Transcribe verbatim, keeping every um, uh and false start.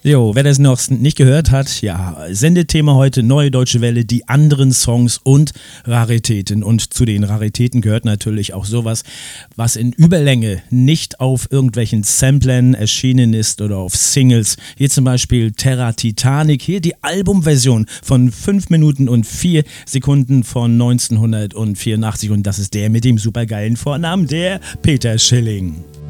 Jo, wer das noch nicht gehört hat, ja, Sendethema heute Neue Deutsche Welle, die anderen Songs und Raritäten. Und zu den Raritäten gehört natürlich auch sowas, was in Überlänge nicht auf irgendwelchen Samplern erschienen ist oder auf Singles. Hier zum Beispiel Terra Titanic, hier die Albumversion von fünf Minuten und vier Sekunden von neunzehnhundertvierundachtzig und das ist der mit dem supergeilen Vornamen, der Peter Schilling.